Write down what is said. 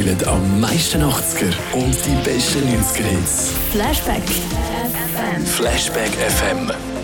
spielen am meisten 80er und die besten 90er Hits. Flashback FM. Flashback FM.